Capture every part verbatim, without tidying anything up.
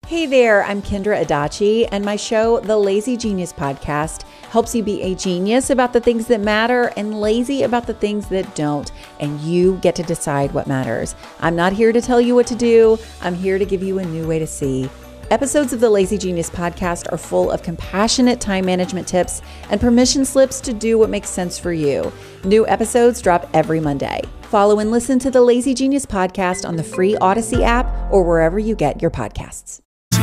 Hey there, I'm Kendra Adachi, and my show, The Lazy Genius Podcast, helps you be a genius about the things that matter and lazy about the things that don't, and you get to decide what matters. I'm not here to tell you what to do. I'm here to give you a new way to see. Episodes of the Lazy Genius Podcast are full of compassionate time management tips and permission slips to do what makes sense for you. New episodes drop every Monday. Follow and listen to the Lazy Genius Podcast on the free Odyssey app or wherever you get your podcasts.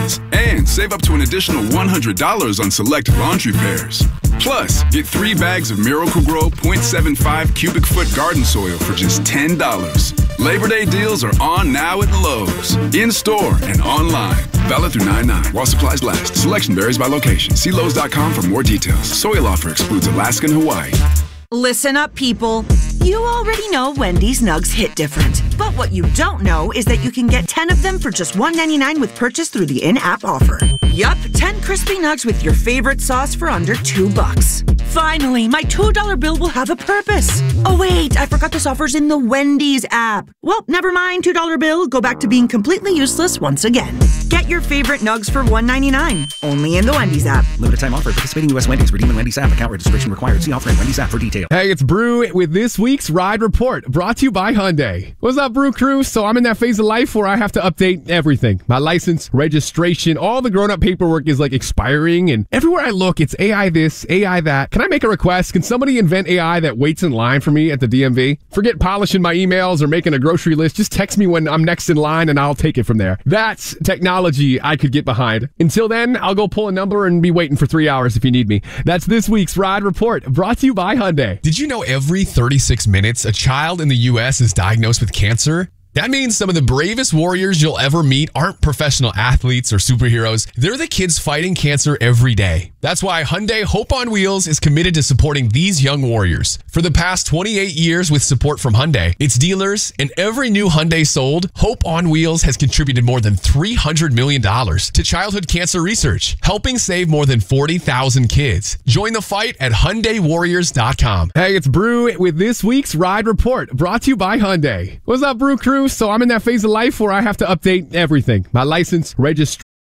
And save up to an additional one hundred dollars on select laundry pairs. Plus, get three bags of Miracle-Gro point seven five cubic foot garden soil for just ten dollars. Labor Day deals are on now at Lowe's. In-store and online. Valid through nine nine while supplies last. Selection varies by location. See Lowe's dot com for more details. Soil offer excludes Alaska and Hawaii. Listen up, people. You already know Wendy's nugs hit different. But what you don't know is that you can get ten of them for just one ninety-nine with purchase through the in-app offer. Yup, ten crispy nugs with your favorite sauce for under two bucks. Finally, my two dollar bill will have a purpose. Oh wait, I forgot this offer's in the Wendy's app. Well, never mind, two dollar bill. Go back to being completely useless once again. Get your favorite nugs for one ninety-nine. Only in the Wendy's app. Limited time offer. Participating U S Wendy's. Redeem in Wendy's app. Account registration required. See offer in Wendy's app for details. Hey, it's Brew with this week's Ride Report, brought to you by Hyundai. What's up, Brew Crew? So I'm in that phase of life where I have to update everything. My license, registration, all the grown-up paperwork is like expiring, and everywhere I look, it's A I this, A I that. Can I make a request? Can somebody invent A I that waits in line for me at the D M V? Forget polishing my emails or making a grocery list. Just text me when I'm next in line and I'll take it from there. That's technology I could get behind. Until then, I'll go pull a number and be waiting for three hours if you need me. That's this week's Ride Report, brought to you by Hyundai. Did you know every thirty-six minutes, a child in the U S is diagnosed with cancer? That means some of the bravest warriors you'll ever meet aren't professional athletes or superheroes. They're the kids fighting cancer every day. That's why Hyundai Hope on Wheels is committed to supporting these young warriors. For the past twenty-eight years with support from Hyundai, its dealers, and every new Hyundai sold, Hope on Wheels has contributed more than three hundred million dollars to childhood cancer research, helping save more than forty thousand kids. Join the fight at Hyundai Warriors dot com. Hey, it's Brew with this week's Ride Report, brought to you by Hyundai. What's up, Brew Crew? So I'm in that phase of life where I have to update everything. My license, registration.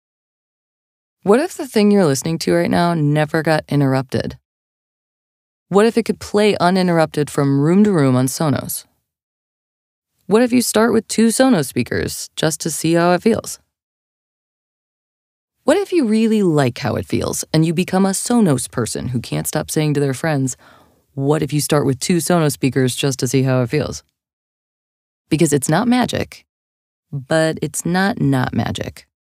What if the thing you're listening to right now never got interrupted? What if it could play uninterrupted from room to room on Sonos? What if you start with two Sonos speakers just to see how it feels? What if you really like how it feels and you become a Sonos person who can't stop saying to their friends, what if you start with two Sonos speakers just to see how it feels? Because it's not magic, but it's not not magic.